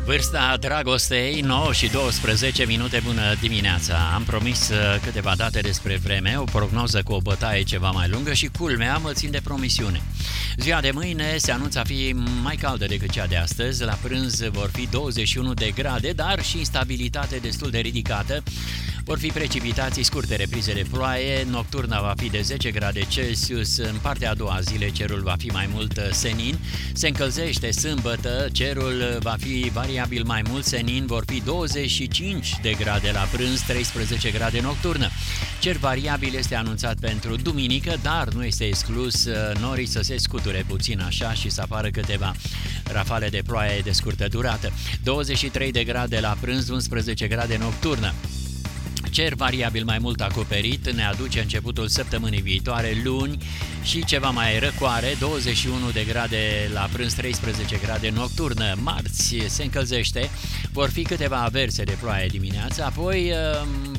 Vârsta dragostei, 9 și 12 minute, bună dimineața. Am promis câteva date despre vreme, o prognoză cu o bătaie ceva mai lungă și culmea mă țin de promisiune. Ziua de mâine se anunță a fi mai caldă decât cea de astăzi, la prânz vor fi 21 de grade, dar și instabilitate destul de ridicată. Vor fi precipitații scurte, reprize de ploaie, nocturna va fi de 10 grade Celsius, în partea a doua zile cerul va fi mai mult senin, se încălzește sâmbătă, cerul va fi variabil mai mult senin, vor fi 25 de grade la prânz, 13 grade nocturnă. Cer variabil este anunțat pentru duminică, dar nu este exclus norii să se scuture puțin așa și să apară câteva rafale de ploaie de scurtă durată. 23 de grade la prânz, 11 grade nocturnă. Cer variabil mai mult acoperit ne aduce începutul săptămânii viitoare, luni, și ceva mai răcoare, 21 de grade la prânz, 13 grade nocturnă. Marți se încălzește, vor fi câteva averse de ploaie dimineața, apoi